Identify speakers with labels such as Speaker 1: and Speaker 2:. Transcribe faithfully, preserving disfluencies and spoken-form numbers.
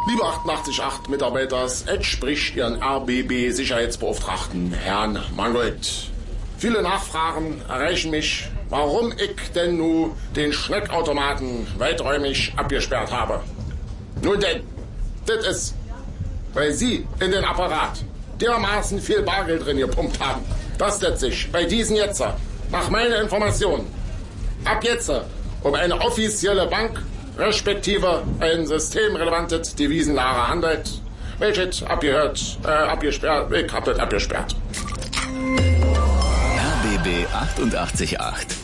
Speaker 1: Liebe achtundachtzig Komma acht Mitarbeiters, es spricht Ihren R B B-Sicherheitsbeauftragten, Herrn Mangold. Viele Nachfragen erreichen mich, warum ich denn nun den Schneckautomaten weiträumig abgesperrt habe. Nun denn, das ist, weil Sie in den Apparat dermaßen viel Bargeld drin gepumpt haben, dass das sich bei diesen jetzt, nach meiner Information, ab jetzt um eine offizielle Bank respektive ein systemrelevantes Devisenlager handelt, welches abgehört, äh, abgesperrt, ich hab das abgesperrt.
Speaker 2: R B B achtundachtzig Komma acht